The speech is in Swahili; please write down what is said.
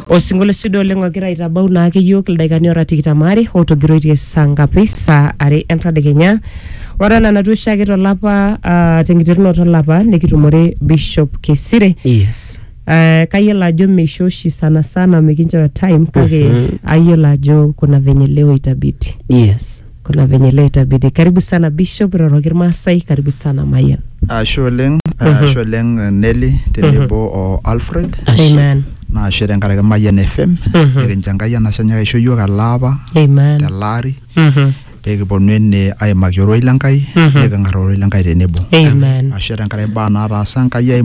Osingole sido lengo gira itabau na akiyok ildaikani ora tikitamari otogiroitie sangapi saa are entadekenya. Ora na natushaki tolapa tenkiterunoto olapa nikitumore Bishop Kesire. Yes. Kayiolo ajo meishoshi sana mikincho time kake ayiolo ajo kuna venye leo itabidi. Yes. Kuna venye leo itabidi. Karibu sana Bishop Roroge Masai, karibu sana Mayan. Sholeng Nelly Tenebo o Alfred. Amen. Na shere nkareke Mayan FM. Ekinchangaya na sanya isho yoga alaba. Amen. Talari. Pekiponwene ay magyoro ilankai. Ekangaroro ilankai tenebo. Amen. Shere nkareke ba na rasa nkai